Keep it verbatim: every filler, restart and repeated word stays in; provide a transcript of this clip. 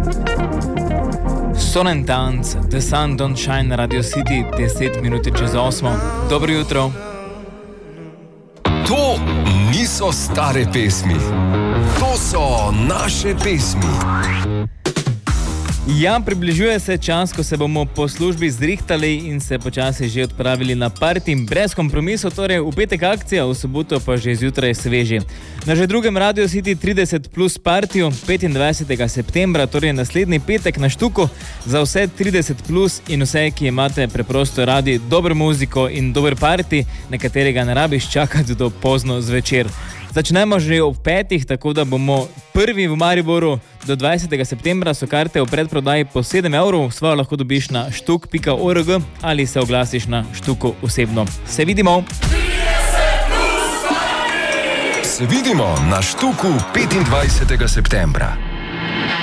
Sun and Dance, The Sun Don't Shine na Radio City, deset minut čez osmo. Dobro jutro. To niso stare pesmi, to so naše pesmi. Ja, približuje se čas, ko se bomo po službi zrihtali in se počasi že odpravili na party brez kompromisov, torej v petek akcija, v soboto pa že zjutraj sveži. Na že drugem Radio City trideset plus partiju petindvajsetega septembra, torej naslednji petek na Štuku, za vse trideset plus in vse, ki imate preprosto radi dobro muziko in dober party, na katerega ne rabiš čakati do pozno zvečer. Začnemo že ob petih, tako da bomo prvi v Mariboru. Do dvajsetega septembra so karte v predprodaji po sedem evrov, svojo lahko dobiš na štuk pika org ali se oglasiš na Štuku osebno. Se vidimo! Se vidimo na Štuku petindvajsetega septembra.